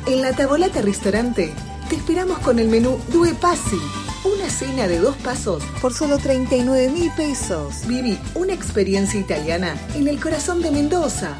En la Tavolata Ristorante te esperamos con el menú Due Passi, una cena de 2 pasos por solo 39.000 pesos. Viví una experiencia italiana en el corazón de Mendoza.